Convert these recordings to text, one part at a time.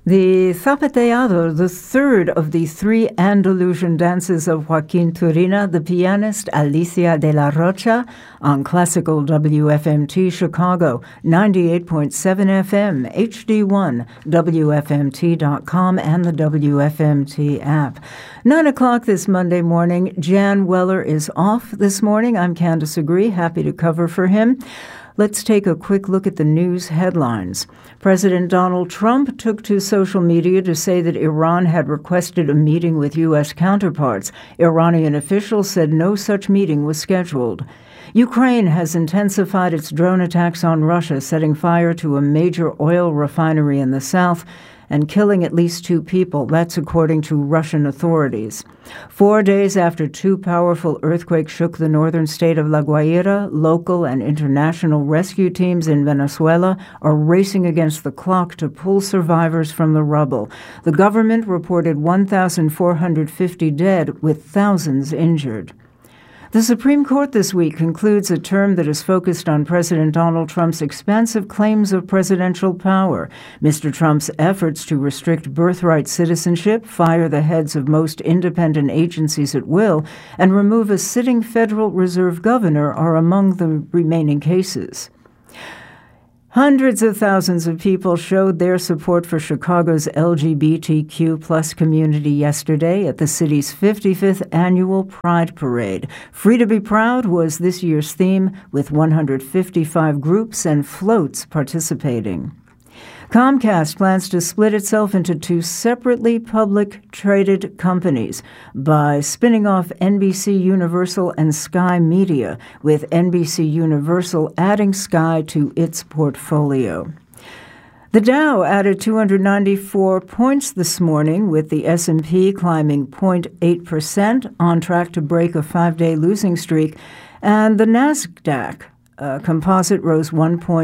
The Zapateado, the third of the three Andalusian dances of Joaquin Turina, the pianist Alicia de la Rocha, on classical WFMT Chicago, 98.7 FM, HD1, WFMT.com, and the WFMT app. 9 o'clock this Monday morning. Jan Weller is off this morning. I'm Candace Agree, happy to cover for him. Let's take a quick look at the news headlines. President Donald Trump took to social media to say that Iran had requested a meeting with U.S. counterparts. Iranian officials said no such meeting was scheduled. Ukraine has intensified its drone attacks on Russia, setting fire to a major oil refinery in the south and killing at least 2 people. That's according to Russian authorities. 4 days after 2 powerful earthquakes shook the northern state of La Guaira, local and international rescue teams in Venezuela are racing against the clock to pull survivors from the rubble. The government reported 1,450 dead, with thousands injured. The Supreme Court this week concludes a term that is focused on President Donald Trump's expansive claims of presidential power. Mr. Trump's efforts to restrict birthright citizenship, fire the heads of most independent agencies at will, and remove a sitting Federal Reserve governor are among the remaining cases. Hundreds of thousands of people showed their support for Chicago's LGBTQ plus community yesterday at the city's 55th annual Pride Parade. Free to be Proud was this year's theme, with 155 groups and floats participating. Comcast plans to split itself into 2 separately public-traded companies by spinning off NBC Universal and Sky Media, with NBC Universal adding Sky to its portfolio. The Dow added 294 points this morning, with the S&P climbing 0.8%, on track to break a 5-day losing streak, and the NASDAQ composite rose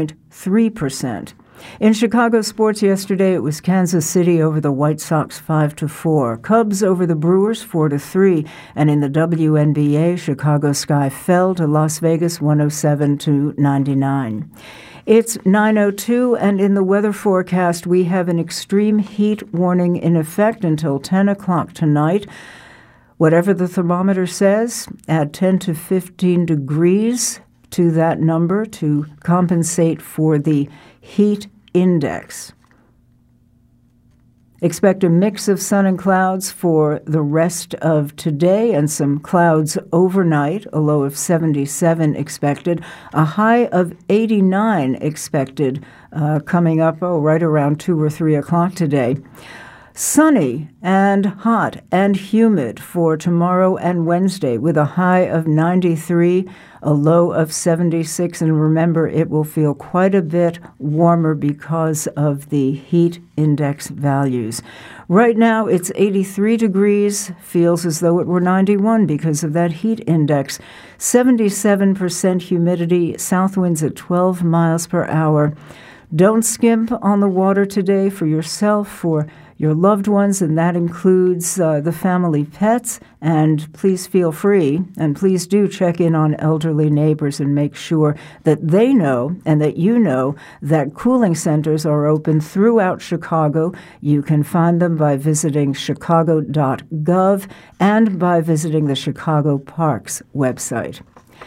1.3%. In Chicago sports yesterday, it was Kansas City over the White Sox 5-4, Cubs over the Brewers 4-3, and in the WNBA, Chicago Sky fell to Las Vegas 107-99. It's 9:02, and in the weather forecast, we have an extreme heat warning in effect until 10 o'clock tonight. Whatever the thermometer says, add 10 to 15 degrees to that number to compensate for the heat index. Expect a mix of sun and clouds for the rest of today, and some clouds overnight, a low of 77 expected, a high of 89 expected coming up right around 2 or 3 o'clock today. Sunny and hot and humid for tomorrow and Wednesday, with a high of 93, a low of 76. And remember, it will feel quite a bit warmer because of the heat index values. Right now, it's 83 degrees, feels as though it were 91 because of that heat index. 77% humidity, south winds at 12 miles per hour. Don't skimp on the water today for yourself, for your loved ones, and that includes the family pets. And please feel free, and please do check in on elderly neighbors and make sure that they know and that you know that cooling centers are open throughout Chicago. You can find them by visiting chicago.gov and by visiting the Chicago Parks website.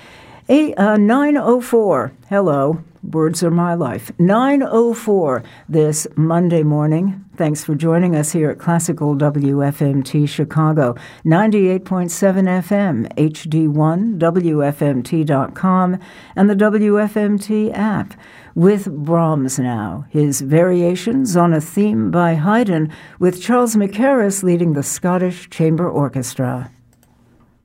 9:04. Hello. Words are my life. 9:04 this Monday morning. Thanks for joining us here at Classical WFMT Chicago, 98.7 FM, HD1, WFMT.com, and the WFMT app. With Brahms now, his variations on a theme by Haydn, with Charles Mackerras leading the Scottish Chamber Orchestra.